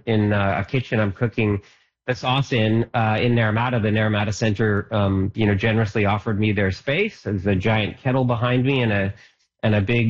in a kitchen I'm cooking the sauce in Naramata. The Naramata Center, generously offered me their space. There's a giant kettle behind me and a big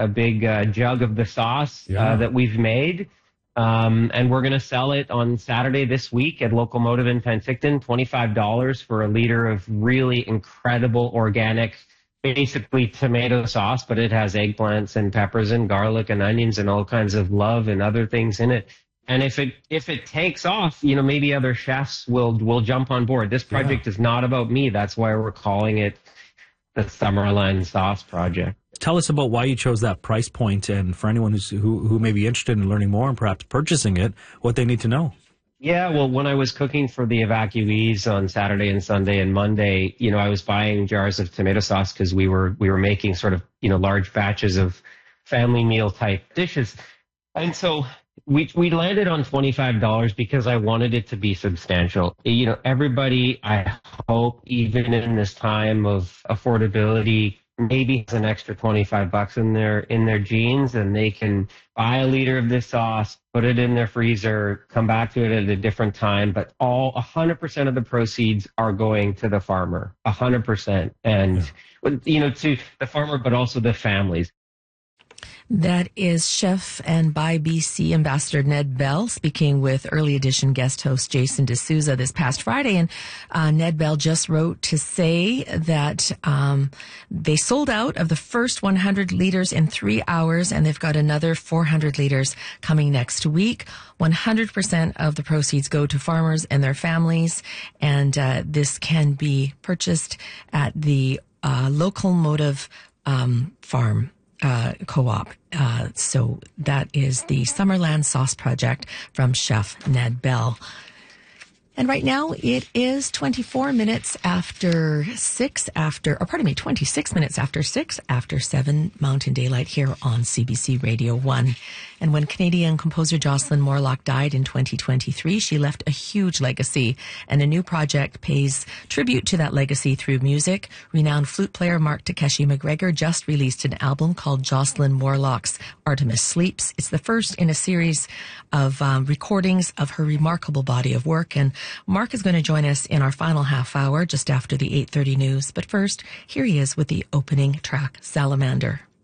jug of the sauce that we've made. And we're going to sell it on Saturday this week at Locomotive in Penticton, $25 for a liter of really incredible organic, basically tomato sauce, but it has eggplants and peppers and garlic and onions and all kinds of love and other things in it. And if it takes off, maybe other chefs will jump on board. This project is not about me. That's why we're calling it the Summerland Sauce Project. Tell us about why you chose that price point, and for anyone who may be interested in learning more and perhaps purchasing it, what they need to know. Yeah, well, when I was cooking for the evacuees on Saturday and Sunday and Monday, I was buying jars of tomato sauce because we were making sort of, large batches of family meal type dishes. And so we landed on $25 because I wanted it to be substantial. Everybody, I hope, even in this time of affordability, maybe has an extra $25 in their jeans, and they can buy a liter of this sauce, put it in their freezer, come back to it at a different time. But 100% of the proceeds are going to the farmer, 100%, and to the farmer, but also the families. That is Chef and by BC Ambassador Ned Bell speaking with Early Edition guest host Jason D'Souza this past Friday. And Ned Bell just wrote to say that they sold out of the first 100 liters in 3 hours, and they've got another 400 liters coming next week. 100% of the proceeds go to farmers and their families, and this can be purchased at the Locomotive Farm Co-op. So that is the Summerland Sauce Project from Chef Ned Bell. And right now it is 26 minutes after 6 after 7 Mountain Daylight here on CBC Radio 1. And when Canadian composer Jocelyn Morlock died in 2023, she left a huge legacy, and a new project pays tribute to that legacy through music. Renowned flute player Mark Takeshi McGregor just released an album called Jocelyn Morlock's Artemis Sleeps. It's the first in a series of recordings of her remarkable body of work, and Mark is going to join us in our final half hour just after the 8:30 news. But first, here he is with the opening track, Salamander.